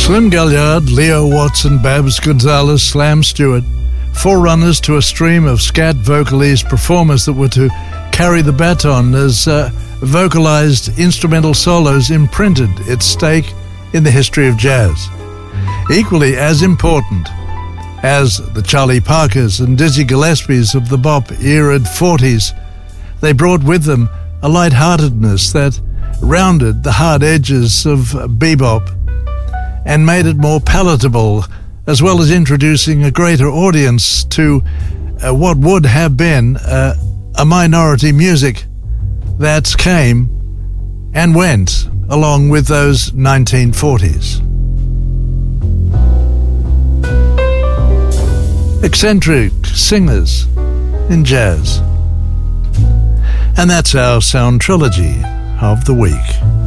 Slim Gaillard, Leo Watson, Babs Gonzalez, Slam Stewart, forerunners to a stream of scat vocalese performers that were to carry the baton as vocalized instrumental solos imprinted its stake in the history of jazz. Equally as important as the Charlie Parkers and Dizzy Gillespies of the bop-era 40s, they brought with them a lightheartedness that rounded the hard edges of bebop and made it more palatable, as well as introducing a greater audience to what would have been a minority music that came and went along with those 1940s. Eccentric singers in jazz. And that's our sound trilogy of the week.